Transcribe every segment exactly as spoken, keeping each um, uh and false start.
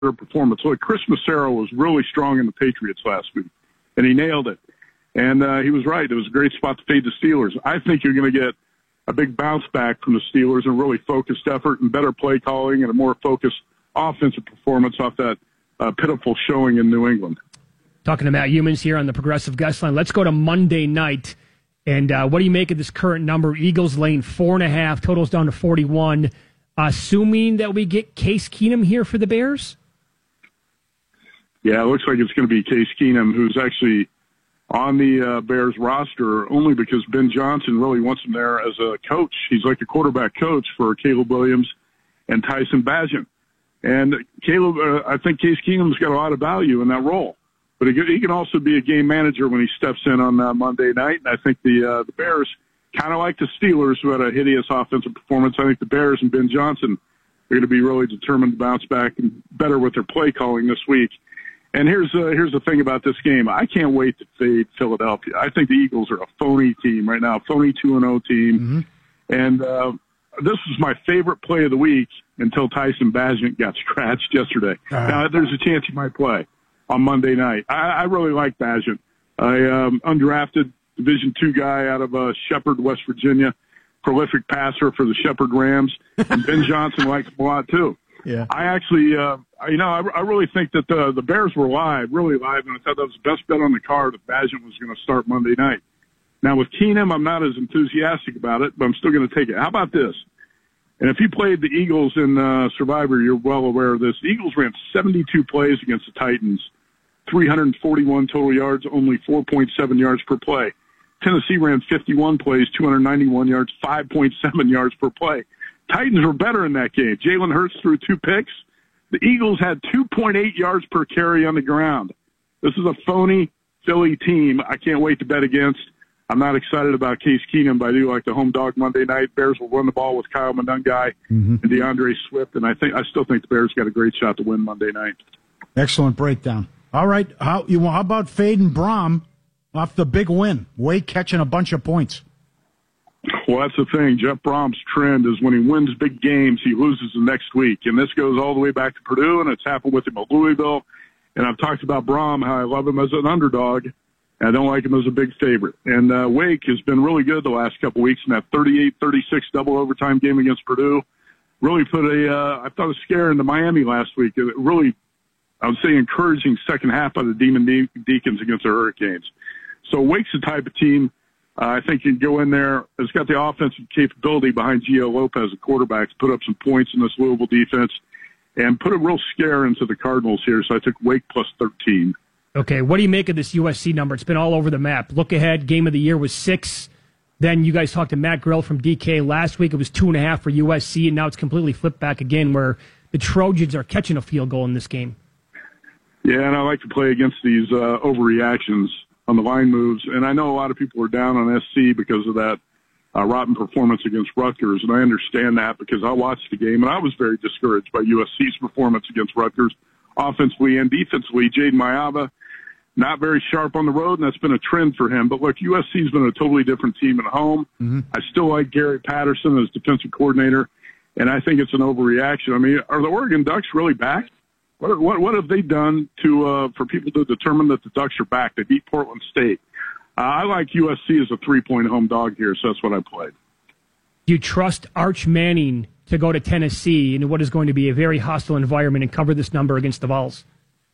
performance. Look, Chris Massaro was really strong in the Patriots last week, and he nailed it. And uh, he was right. It was a great spot to fade the Steelers. I think you're going to get a big bounce back from the Steelers and really focused effort and better play calling and a more focused offensive performance off that uh, pitiful showing in New England. Talking to Matt Humans here on the Progressive Guest Line. Let's go to Monday night. And uh, what do you make of this current number? Eagles laying four and a half, totals down to forty-one. Assuming that we get Case Keenum here for the Bears? Yeah, it looks like it's going to be Case Keenum, who's actually on the uh, Bears roster only because Ben Johnson really wants him there as a coach. He's like a quarterback coach for Caleb Williams and Tyson Bagent. And Caleb, uh, I think Case Keenum's got a lot of value in that role. But he, he can also be a game manager when he steps in on uh, Monday night. And I think the uh, the Bears, kind of like the Steelers, who had a hideous offensive performance, I think the Bears and Ben Johnson are going to be really determined to bounce back and better with their play calling this week. And here's uh, here's the thing about this game. I can't wait to fade Philadelphia. I think the Eagles are a phony team right now, a phony two and oh team. Mm-hmm. And uh, this was my favorite play of the week until Tyson Bagent got scratched yesterday. Uh-huh. Now, there's a chance he might play on Monday night. I, I really like Bagent. I um, undrafted Division two guy out of uh, Shepherd, West Virginia, prolific passer for the Shepherd Rams. And Ben Johnson likes him a lot, too. Yeah. I actually, uh, you know, I, I really think that the, the Bears were live, really live, and I thought that was the best bet on the card that Bagent was going to start Monday night. Now, with Keenum, I'm not as enthusiastic about it, but I'm still going to take it. How about this? And if you played the Eagles in uh, Survivor, you're well aware of this. The Eagles ran seventy-two plays against the Titans, three hundred forty-one total yards, only four point seven yards per play. Tennessee ran fifty-one plays, two hundred ninety-one yards, five point seven yards per play. Titans were better in that game. Jalen Hurts threw two picks. The Eagles had two point eight yards per carry on the ground. This is a phony Philly team I can't wait to bet against. I'm not excited about Case Keenum, but I do like the home dog Monday night. Bears will run the ball with Kyle Monangai mm-hmm. and DeAndre Swift, and I think I still think the Bears got a great shot to win Monday night. Excellent breakdown. All right, how you how about fading Brom off the big win? Wade catching a bunch of points. Well, that's the thing. Jeff Brom's trend is when he wins big games, he loses the next week. And this goes all the way back to Purdue, and it's happened with him at Louisville. And I've talked about Brom, how I love him as an underdog. And I don't like him as a big favorite. And uh, Wake has been really good the last couple weeks in that thirty-eight thirty-six double overtime game against Purdue. Really put a, uh, I thought, a scare into Miami last week. It really, I would say, encouraging second half of the Demon De- Deacons against the Hurricanes. So Wake's the type of team uh, I think you can go in there. It's got the offensive capability behind Gio Lopez, the quarterback, to put up some points in this Louisville defense and put a real scare into the Cardinals here. So I took Wake plus thirteen. Okay, what do you make of this U S C number? It's been all over the map. Look ahead, game of the year was six. Then you guys talked to Matt Grill from D K last week. It was two and a half for U S C, and now it's completely flipped back again where the Trojans are catching a field goal in this game. Yeah, and I like to play against these uh, overreactions on the line moves. And I know a lot of people are down on S C because of that uh, rotten performance against Rutgers, and I understand that because I watched the game, and I was very discouraged by U S C's performance against Rutgers, offensively and defensively. Jaden Mayava, not very sharp on the road, and that's been a trend for him. But, look, U S C's been a totally different team at home. Mm-hmm. I still like Gary Patterson as defensive coordinator, and I think it's an overreaction. I mean, are the Oregon Ducks really back? What what, what have they done to uh, for people to determine that the Ducks are back? They beat Portland State. Uh, I like U S C as a three-point home dog here, so that's what I played. Do you trust Arch Manning to go to Tennessee in what is going to be a very hostile environment and cover this number against the Vols?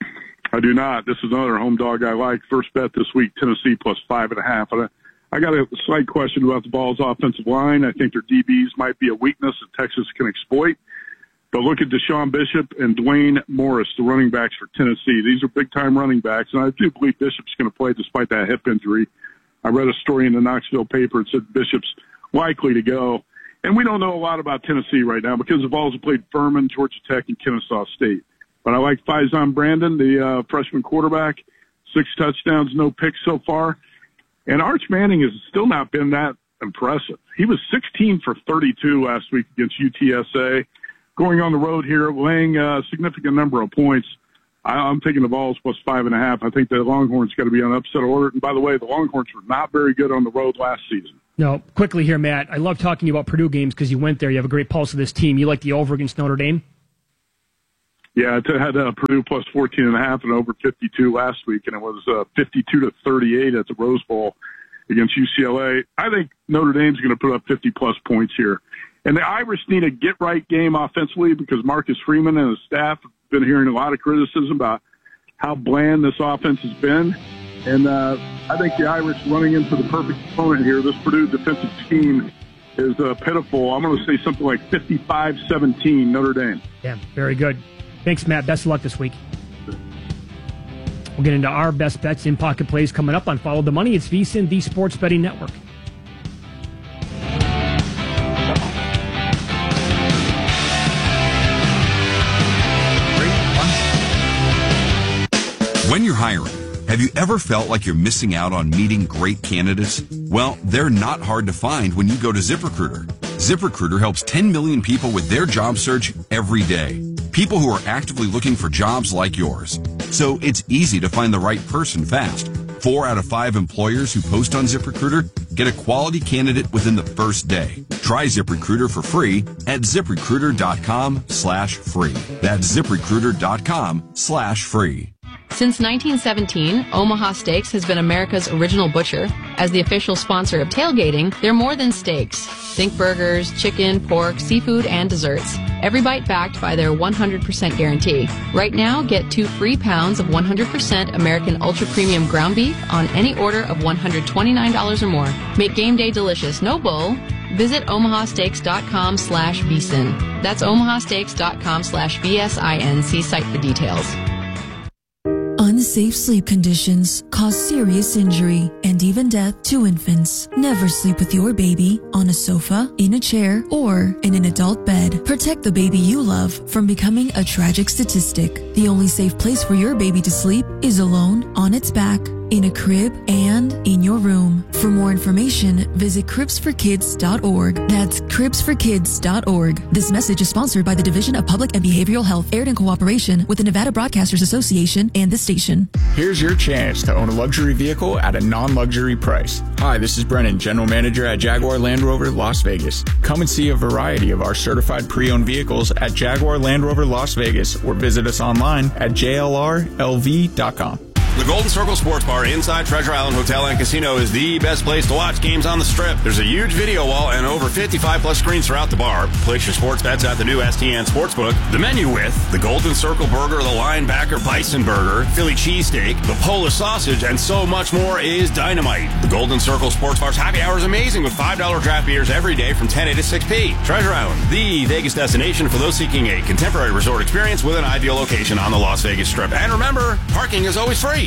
I do not. This is another home dog I like. First bet this week, Tennessee plus five and a half. And I, I got a slight question about the Vols' offensive line. I think their D Bs might be a weakness that Texas can exploit. But look at Deshaun Bishop and Dwayne Morris, the running backs for Tennessee. These are big-time running backs, and I do believe Bishop's going to play despite that hip injury. I read a story in the Knoxville paper that said Bishop's likely to go. And we don't know a lot about Tennessee right now because the Vols have played Furman, Georgia Tech, and Kennesaw State. But I like Faizon Brandon, the uh, freshman quarterback. Six touchdowns, no picks so far. And Arch Manning has still not been that impressive. He was sixteen for thirty-two last week against U T S A. Going on the road here, laying a significant number of points. I, I'm taking the Vols plus five and a half. I think the Longhorns got to be on upset alert. And by the way, the Longhorns were not very good on the road last season. No, quickly here, Matt. I love talking to you about Purdue games because you went there. You have a great pulse of this team. You like the over against Notre Dame? Yeah, it had uh, Purdue plus fourteen and a half and over fifty-two last week, and it was uh, fifty-two to thirty-eight at the Rose Bowl against U C L A. I think Notre Dame's going to put up fifty plus points here. And the Irish need a get-right game offensively because Marcus Freeman and his staff have been hearing a lot of criticism about how bland this offense has been. And uh, I think the Irish running into the perfect opponent here. This Purdue defensive scheme is uh, pitiful. I'm going to say something like fifty-five seventeen Notre Dame. Yeah, very good. Thanks, Matt. Best of luck this week. We'll get into our best bets in pocket plays coming up on Follow the Money. It's VSiN, the Sports Betting Network. When you're hiring, have you ever felt like you're missing out on meeting great candidates? Well, they're not hard to find when you go to ZipRecruiter. ZipRecruiter helps ten million people with their job search every day. People who are actively looking for jobs like yours. So it's easy to find the right person fast. Four out of five employers who post on ZipRecruiter get a quality candidate within the first day. Try ZipRecruiter for free at ZipRecruiter.com slash free. That's ZipRecruiter.com slash free. Since nineteen seventeen, Omaha Steaks has been America's original butcher. As the official sponsor of tailgating, they're more than steaks. Think burgers, chicken, pork, seafood, and desserts. Every bite backed by their one hundred percent guarantee. Right now, get two free pounds of one hundred percent American Ultra Premium ground beef on any order of one hundred twenty-nine dollars or more. Make game day delicious, no bull. Visit omahasteaks.com slash vsin. That's omahasteaks.com slash V S I N. See site for details. Unsafe sleep conditions cause serious injury and even death to infants. Never sleep with your baby on a sofa, in a chair, or in an adult bed. Protect the baby you love from becoming a tragic statistic. The only safe place for your baby to sleep is alone, on its back, in a crib, and in your room. For more information, visit cribs for kids dot org. That's cribs for kids dot org. This message is sponsored by the Division of Public and Behavioral Health, aired in cooperation with the Nevada Broadcasters Association and this station. Here's your chance to own a luxury vehicle at a non-luxury price. Hi, this is Brennan, General Manager at Jaguar Land Rover Las Vegas. Come and see a variety of our certified pre-owned vehicles at Jaguar Land Rover Las Vegas or visit us online at J L R L V dot com. The Golden Circle Sports Bar inside Treasure Island Hotel and Casino is the best place to watch games on the Strip. There's a huge video wall and over fifty-five plus screens throughout the bar. Place your sports bets at the new S T N Sportsbook. The menu with the Golden Circle Burger, the Linebacker Bison Burger, Philly Cheesesteak, the Polish Sausage, and so much more is dynamite. The Golden Circle Sports Bar's happy hour is amazing with five dollar draft beers every day from ten A to six P. Treasure Island, the Vegas destination for those seeking a contemporary resort experience with an ideal location on the Las Vegas Strip. And remember, parking is always free.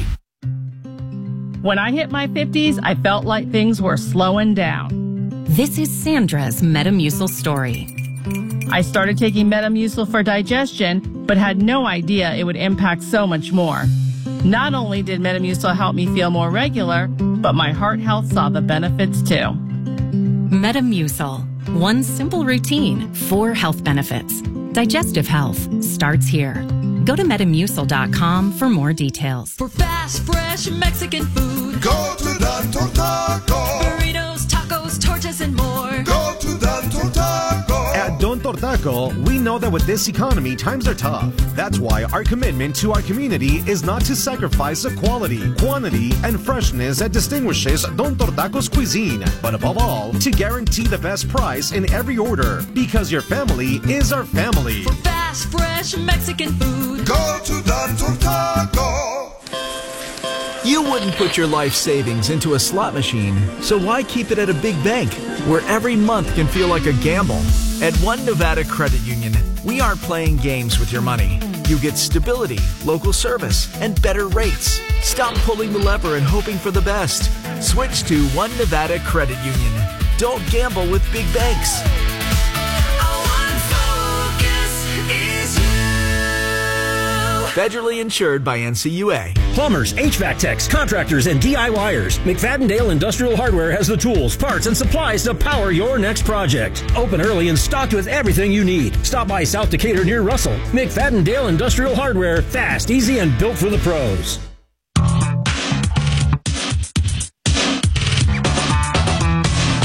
When I hit my fifties, I felt like things were slowing down. This is Sandra's Metamucil story. I started taking Metamucil for digestion, but had no idea it would impact so much more. Not only did Metamucil help me feel more regular, but my heart health saw the benefits too. Metamucil. One simple routine, four health benefits. Digestive health starts here. Go to Metamucil dot com for more details. For fast, fresh Mexican food, go to Don Tortaco. Burritos, tacos, tortas, and more. Go to Don Tortaco. At Don Tortaco, we know that with this economy, times are tough. That's why our commitment to our community is not to sacrifice the quality, quantity, and freshness that distinguishes Don Tortaco's cuisine, but above all, to guarantee the best price in every order, because your family is our family. For fast, fresh Mexican food, go to Don Tortaco. You wouldn't put your life savings into a slot machine, so why keep it at a big bank, where every month can feel like a gamble? At One Nevada Credit Union, we aren't playing games with your money. You get stability, local service, and better rates. Stop pulling the lever and hoping for the best. Switch to One Nevada Credit Union. Don't gamble with big banks. Federally insured by N C U A. Plumbers, H V A C techs, contractors, and DIYers. McFadden-Dale Industrial Hardware has the tools, parts, and supplies to power your next project. Open early and stocked with everything you need. Stop by South Decatur near Russell. McFadden-Dale Industrial Hardware. Fast, easy, and built for the pros.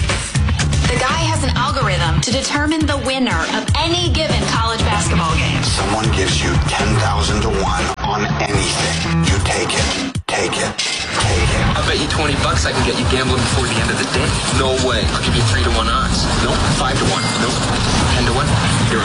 The guy has an algorithm to determine the winner of any given college basketball game. someone gives you ten thousand to one on anything, you take it. Take it. Take it. I bet you twenty bucks I can get you gambling before the end of the day. No way. I'll give you three to one odds. Nope. Five to one. Nope. Ten to one. You're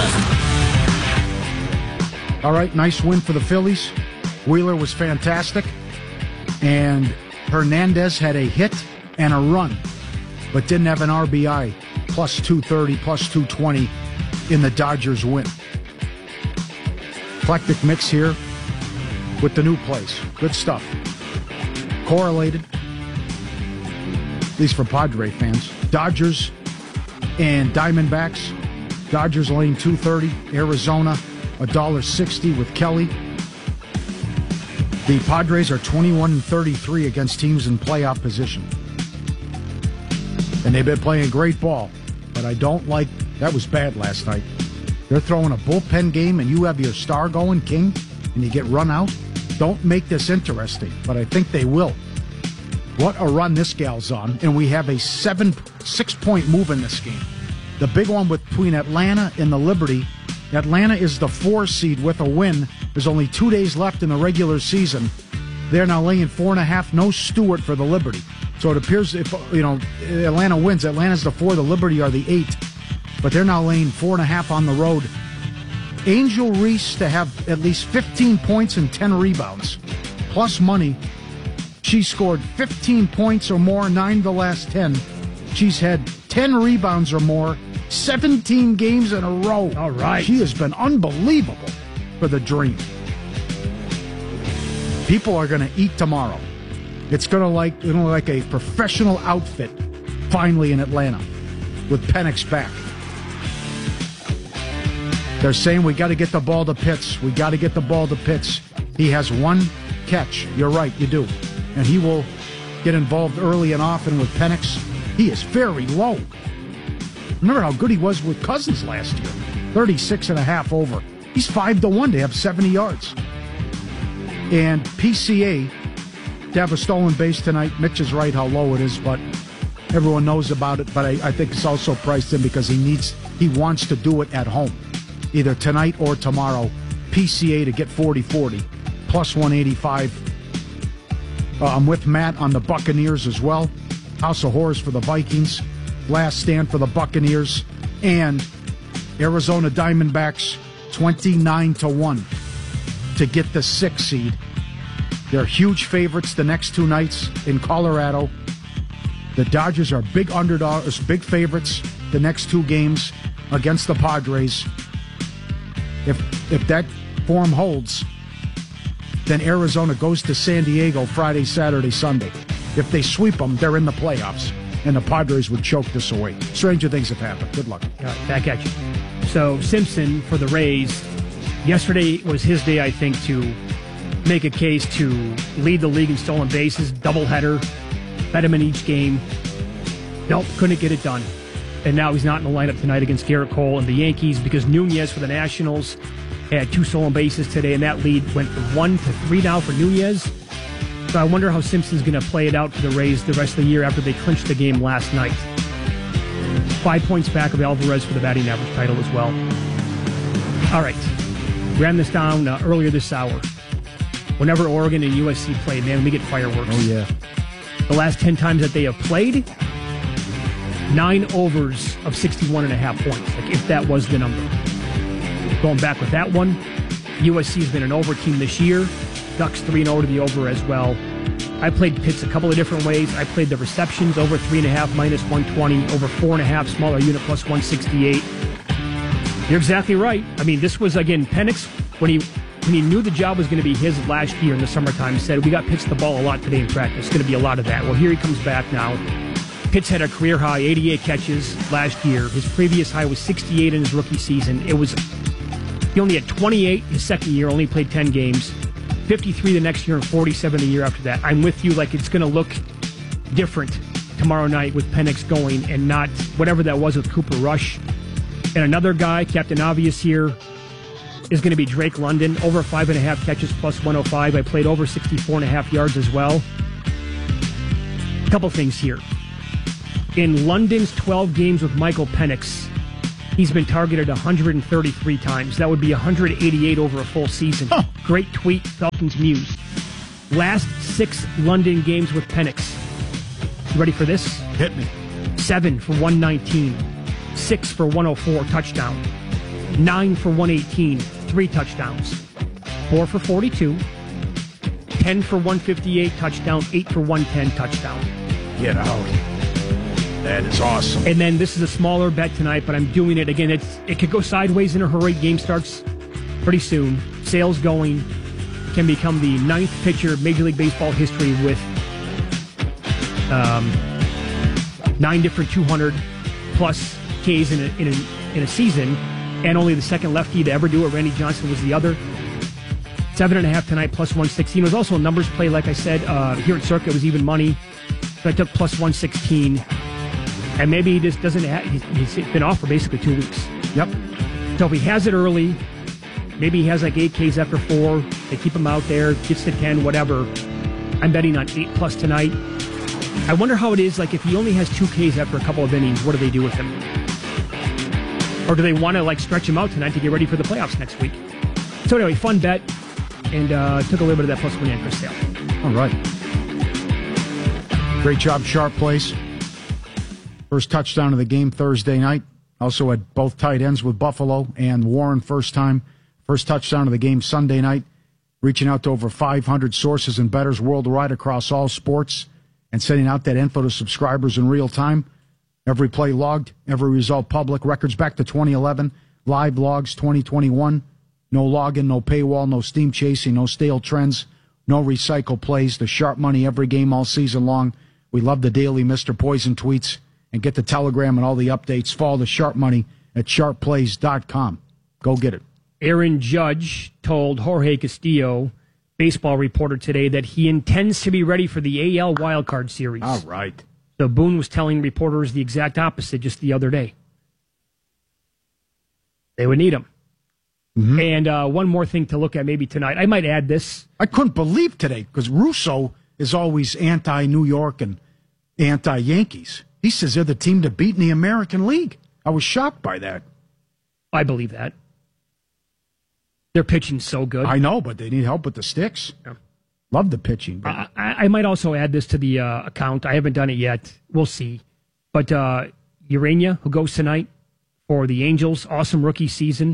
on. All right, nice win for the Phillies. Wheeler was fantastic. And Hernandez had a hit and a run, but didn't have an R B I. Plus two thirty, plus two twenty in the Dodgers win. Eclectic mix here with the new place. Good stuff. Correlated, at least for Padre fans. Dodgers and Diamondbacks. Dodgers lane two thirty. Arizona one dollar sixty with Kelly. The Padres are twenty-one and thirty-three against teams in playoff position. And they've been playing great ball. But I don't like, that was bad last night. They're throwing a bullpen game and you have your star going, King, and you get run out. Don't make this interesting, but I think they will. What a run this gal's on, and we have a seven, six-point move in this game. The big one between Atlanta and the Liberty. Atlanta is the four seed with a win. There's only two days left in the regular season. They're now laying four and a half. No Stewart for the Liberty. So it appears if you know Atlanta wins, Atlanta's the four, the Liberty are the eight. But they're now laying four and a half on the road. Angel Reese to have at least fifteen points and ten rebounds, plus money. She scored fifteen points or more, nine of the last ten. She's had ten rebounds or more, seventeen games in a row. All right. She has been unbelievable for the Dream. People are going to eat tomorrow. It's going to like you know, like a professional outfit finally in Atlanta with Penix back. They're saying we got to get the ball to Pitts. We got to get the ball to Pitts. He has one catch. You're right, you do. And he will get involved early and often with Penix. He is very low. Remember how good he was with Cousins last year. thirty-six and a half over. He's five to one to have seventy yards. And P C A to have a stolen base tonight. Mitch is right how low it is, but everyone knows about it. But I, I think it's also priced in because he needs, he wants to do it at home. Either tonight or tomorrow. P C A to get forty forty. Plus one eighty-five. Uh, I'm with Matt on the Buccaneers as well. House of Horrors for the Vikings. Last stand for the Buccaneers. And Arizona Diamondbacks twenty-nine to one to get the sixth seed. They're huge favorites the next two nights in Colorado. The Dodgers are big underdogs, big favorites the next two games against the Padres. If if that form holds, then Arizona goes to San Diego Friday, Saturday, Sunday. If they sweep them, they're in the playoffs, and the Padres would choke this away. Stranger things have happened. Good luck. All right, back at you. So Simpson for the Rays. Yesterday was his day, I think, to make a case to lead the league in stolen bases, doubleheader, bet him in each game. Nope, couldn't get it done. And now he's not in the lineup tonight against Garrett Cole and the Yankees because Nunez for the Nationals had two stolen bases today, and that lead went from one to three now for Nunez. So I wonder how Simpson's going to play it out for the Rays the rest of the year after they clinched the game last night. Five points back of Alvarez for the batting average title as well. All right. Ran this down uh, earlier this hour. Whenever Oregon and U S C play, man, we get fireworks. Oh, yeah. The last ten times that they have played, nine overs of sixty-one and a half points, like if that was the number. Going back with that one, U S C has been an over team this year. Ducks three and oh to the over as well. I played Pitts a couple of different ways. I played the receptions over three and a half minus one twenty, over four and a half smaller unit plus one sixty-eight. You're exactly right. I mean, this was, again, Penix, when he when he knew the job was going to be his last year in the summertime, said, we got Pitts the ball a lot today in practice. It's going to be a lot of that. Well, here he comes back now. Pitts had a career high, eighty-eight catches last year. His previous high was sixty-eight in his rookie season. It was, he only had twenty-eight his second year, only played ten games. fifty-three the next year and forty-seven the year after that. I'm with you, like it's going to look different tomorrow night with Penix going and not whatever that was with Cooper Rush. And another guy, Captain Obvious here, is going to be Drake London, over five and a half catches plus one oh five. I played over sixty-four and a half yards as well. A couple things here. In London's twelve games with Michael Penix, He's been targeted one hundred thirty-three times. That would be one hundred eighty-eight over a full season. Oh. Great tweet, Falcons Muse. Last six London games with Penix. You ready for this? Hit me. Seven for one nineteen. Six for one oh four, touchdown. Nine for one eighteen, three touchdowns. Four for forty-two. Ten for one fifty-eight, touchdown. Eight for one ten, touchdown. Get out. That is awesome. And then this is a smaller bet tonight, but I'm doing it again. It's it could go sideways in a hurry. Game starts pretty soon. Sales going. Can become the ninth pitcher of Major League Baseball history with um, nine different two hundred plus Ks in a, in a in a season, and only the second lefty to ever do it. Randy Johnson was the other. Seven and a half tonight, plus one sixteen. It was also a numbers play, like I said. Uh, here at Circa, it was even money. So I took plus one sixteen. And maybe he just doesn't have, he's, he's been off for basically two weeks. Yep. So if he has it early, maybe he has like eight Ks after four. They keep him out there, gets to ten, whatever. I'm betting on eight plus tonight. I wonder how it is, like if he only has two Ks after a couple of innings, what do they do with him? Or do they want to like stretch him out tonight to get ready for the playoffs next week? So anyway, fun bet. And uh, took a little bit of that plus one in for sale. All right. Great job, Sharp Place. First touchdown of the game Thursday night. Also had both tight ends with Buffalo and Warren first time. First touchdown of the game Sunday night. Reaching out to over five hundred sources and bettors worldwide across all sports and sending out that info to subscribers in real time. Every play logged, every result public. Records back to twenty eleven. Live logs twenty twenty-one. No login, no paywall, no steam chasing, no stale trends, no recycle plays. The sharp money every game all season long. We love the daily Mister Poison tweets. And get the Telegram and all the updates. Follow the Sharp Money at sharp plays dot com. Go get it. Aaron Judge told Jorge Castillo, baseball reporter today, that he intends to be ready for the A L Wildcard Series. All right. So Boone was telling reporters the exact opposite just the other day. They would need him. Mm-hmm. And uh, one more thing to look at maybe tonight. I might add this. I couldn't believe today, because Russo is always anti-New York and anti-Yankees. He says they're the team to beat in the American League. I was shocked by that. I believe that. Their pitching's so good. I know, but they need help with the sticks. Yeah. Love the pitching. I, I might also add this to the uh, account. I haven't done it yet. We'll see. But uh, Urania, who goes tonight for the Angels, awesome rookie season.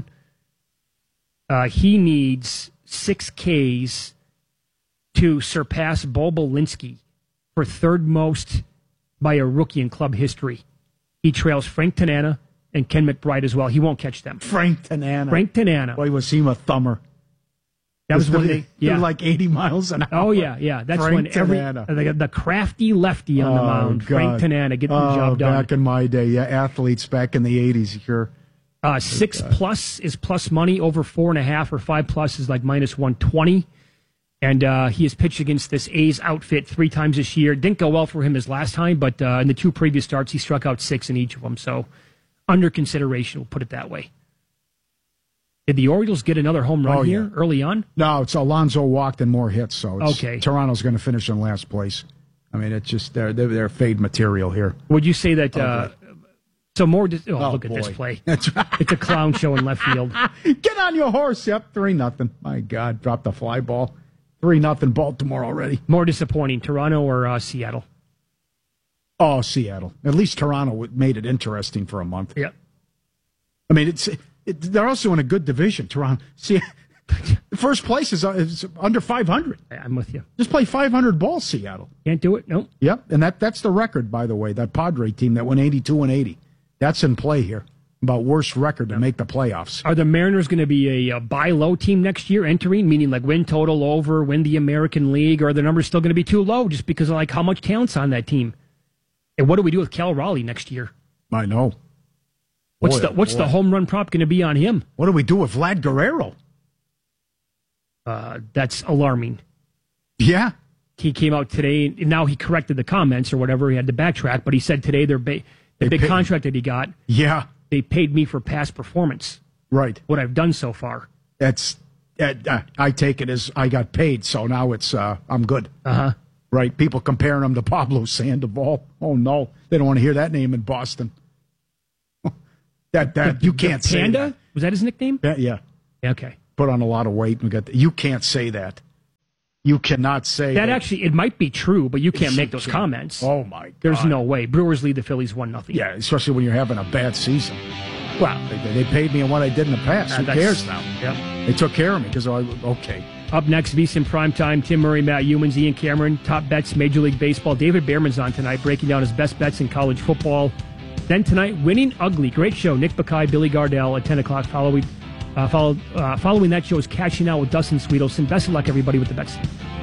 Uh, he needs six Ks to surpass Bo Belinsky for third most by a rookie in club history. He trails Frank Tanana and Ken McBride as well. He won't catch them. Frank Tanana. Frank Tanana. Boy, was he a thummer. That was when they, yeah. like eighty miles an hour. Oh, yeah, yeah. That's Frank when every, Tanana. the, the crafty lefty on the oh, mound, God. Frank Tanana, getting oh, the job done. Back in my day, yeah, athletes back in the eighties, sure. Uh, six oh, plus is plus money. Over four and a half or five plus is like minus one twenty. And uh, he has pitched against this A's outfit three times this year. Didn't go well for him his last time, but uh, in the two previous starts, he struck out six in each of them. So under consideration, we'll put it that way. Did the Orioles get another home run oh, here yeah. early on? No, it's Alonso walked and more hits. So it's, okay. Toronto's going to finish in last place. I mean, it's just they're, they're, they're fade material here. Would you say that... Oh, uh, so more... Dis- oh, oh, look at boy. this play. That's right. It's a clown show in left field. Get on your horse. Yep, three nothing. My God, dropped the fly ball. three nothing Baltimore already. More disappointing, Toronto or uh, Seattle? Oh, Seattle. At least Toronto made it interesting for a month. Yeah. I mean, it's it, they're also in a good division, Toronto. See, first place is, uh, is under five hundred. I'm with you. Just play five hundred ball, Seattle. Can't do it, no. Yep, and that that's the record, by the way, that Padre team that went eighty-two and eighty. That's in play here. About worst record to make the playoffs. Are the Mariners going to be a, a buy low team next year entering, meaning like win total over, win the American League, or are the numbers still going to be too low just because of like how much talent's on that team? And what do we do with Cal Raleigh next year? I know. What's boy, the what's boy. the home run prop going to be on him? What do we do with Vlad Guerrero? Uh, that's alarming. Yeah. He came out today, and now he corrected the comments or whatever. He had to backtrack, but he said today they're ba- the They big pay- contract that he got, Yeah. they paid me for past performance. Right. What I've done so far. That's uh, uh, I take it as I got paid, so now it's uh, I'm good. Uh-huh. Right. People comparing him to Pablo Sandoval. Oh no, they don't want to hear that name in Boston. That that you can't the say Panda? that. Was that his nickname? Yeah, yeah. Okay. Put on a lot of weight and got. The, you can't say that. You cannot say that. That actually, it might be true, but you can't make those comments. Oh my God! There's no way. Brewers lead the Phillies one nothing. Yeah, especially when you're having a bad season. Wow. They, they paid me on what I did in the past. Uh, Who cares now? Yeah. They took care of me because I okay. Up next, VSiN Primetime, Tim Murray, Matt Humans, Ian Cameron, Top Bets, Major League Baseball. David Behrman's on tonight, breaking down his best bets in college football. Then tonight, Winning Ugly. Great show. Nick Bakay, Billy Gardell at ten o'clock. Following, uh, follow, uh, following that show is Cashing Out with Dustin Sweetelson. Best of luck, everybody, with the bets.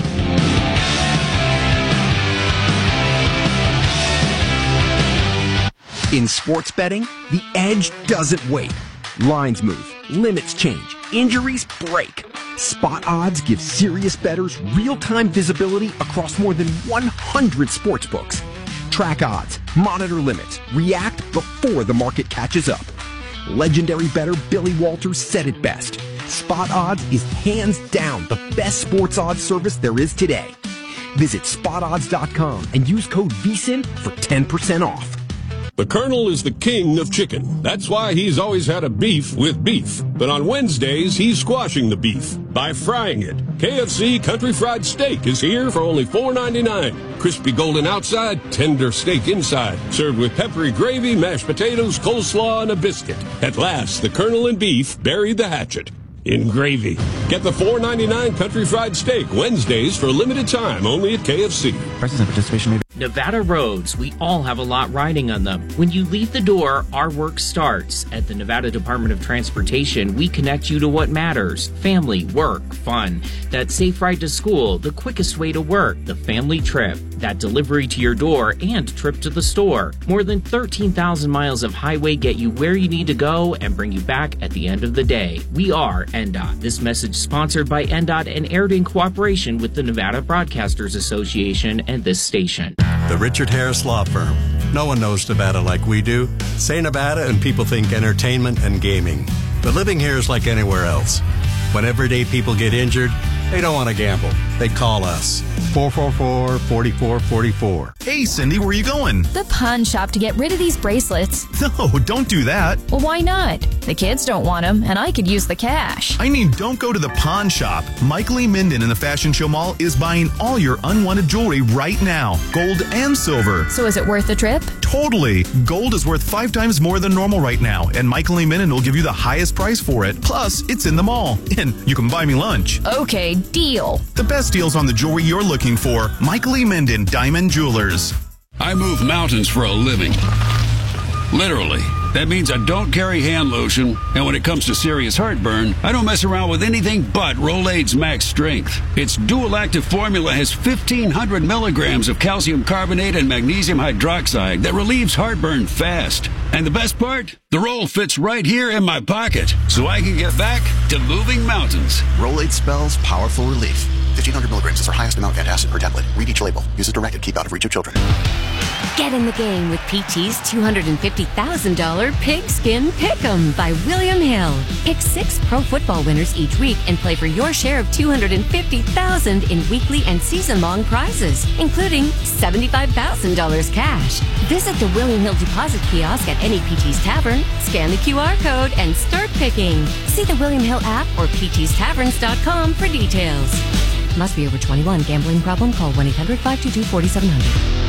In sports betting, the edge doesn't wait. Lines move, limits change, injuries break. Spot Odds gives serious bettors real-time visibility across more than one hundred sports books. Track odds, monitor limits, react before the market catches up. Legendary bettor Billy Walters said it best. Spot Odds is hands down the best sports odds service there is today. Visit spot odds dot com and use code VSiN for ten percent off. The Colonel is the king of chicken. That's why he's always had a beef with beef. But on Wednesdays, he's squashing the beef by frying it. K F C Country Fried Steak is here for only four ninety-nine. Crispy golden outside, tender steak inside. Served with peppery gravy, mashed potatoes, coleslaw, and a biscuit. At last, the Colonel and beef buried the hatchet in gravy. Get the four ninety-nine Country Fried Steak Wednesdays for a limited time only at K F C. Prices and participation may be. Nevada roads, we all have a lot riding on them. When you leave the door, our work starts. At the Nevada Department of Transportation, we connect you to what matters. Family, work, fun. That safe ride to school, the quickest way to work, the family trip. That delivery to your door and trip to the store. More than thirteen thousand miles of highway get you where you need to go and bring you back at the end of the day. We are N D O T. This message sponsored by N D O T and aired in cooperation with the Nevada Broadcasters Association and this station. The Richard Harris Law Firm. No one knows Nevada like we do. Say Nevada and people think entertainment and gaming. But living here is like anywhere else. When everyday people get injured, they don't want to gamble. They call us. four four four, four four four four. Hey, Cindy, where are you going? The pawn shop to get rid of these bracelets. No, don't do that. Well, why not? The kids don't want them, and I could use the cash. I mean, don't go to the pawn shop. Michael E. Minden in the Fashion Show Mall is buying all your unwanted jewelry right now. Gold and silver. So is it worth the trip? Totally. Gold is worth five times more than normal right now, and Michael E. Minden will give you the highest price for it. Plus, it's in the mall, and you can buy me lunch. Okay, deal. The best deals on the jewelry you're looking for. Michael E. Minden, Diamond Jewelers. I move mountains for a living. Literally. That means I don't carry hand lotion, and when it comes to serious heartburn, I don't mess around with anything but Rolaids Max Strength. Its dual active formula has fifteen hundred milligrams of calcium carbonate and magnesium hydroxide that relieves heartburn fast. And the best part? The roll fits right here in my pocket, so I can get back to moving mountains. Rolaids spells powerful relief. fifteen hundred milligrams is our highest amount of antacid per tablet. Read each label. Use as directed. Keep out of reach of children. Get in the game with P T's two hundred fifty thousand dollars Pigskin Pick'em by William Hill. Pick six pro football winners each week and play for your share of two hundred fifty thousand dollars in weekly and season-long prizes, including seventy-five thousand dollars cash. Visit the William Hill deposit kiosk at any P T's Tavern, scan the Q R code, and start picking. See the William Hill app or P Ts taverns dot com for details. Must be over twenty-one. Gambling problem? Call one eight hundred five two two four seven zero zero.